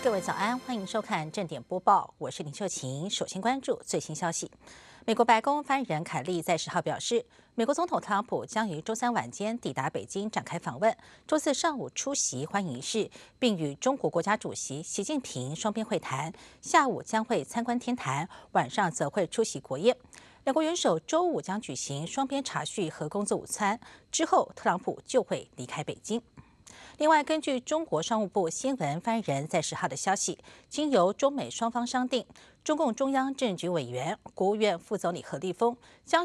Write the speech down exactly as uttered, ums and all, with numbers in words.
各位早安，欢迎收看正点播报，我是林秀琴。首先关注最新消息，美国白宫发言人凯利在十号表示，美国总统特朗普将于周三晚间抵达北京展开访问，周四上午出席欢迎仪式，并与中国国家主席习近平双边会谈，下午将会参观天坛，晚上则会出席国宴。两国元首周五将举行双边茶叙和工作午餐，之后特朗普就会离开北京。另外，根据中国商务部新闻发言人在十号的消息，经由中美双方商定，中共中央政治局委员、国务院副总理何立峰将